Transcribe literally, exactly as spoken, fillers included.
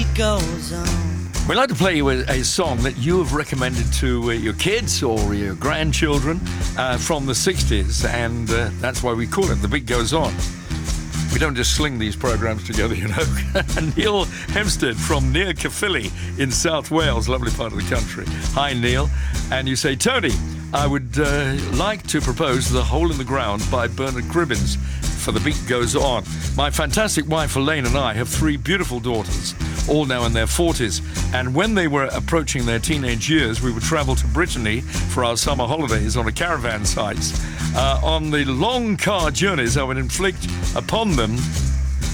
beat goes on. We'd like to play you a, a song that you have recommended to uh, your kids or your grandchildren uh, from the sixties, and uh, that's why we call it The Beat Goes On. We don't just sling these programs together, you know. Neil Hempstead from near Caerphilly in South Wales, lovely part of the country. Hi, Neil. And you say, Tony, I would uh, like to propose The Hole in the Ground by Bernard Cribbins for The Beat Goes On. My fantastic wife Elaine and I have three beautiful daughters, all now in their forties, and when they were approaching their teenage years, we would travel to Brittany for our summer holidays on a caravan sites. Uh, on the long car journeys, I would inflict upon them